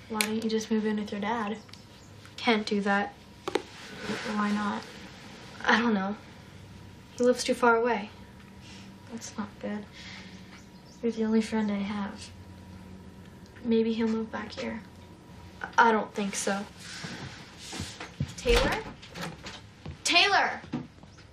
Why don't you just move in with your dad? Can't do that. Why not? I don't know. He lives too far away. That's not good. You're the only friend I have. Maybe he'll move back here. I don't think so. Taylor? Taylor!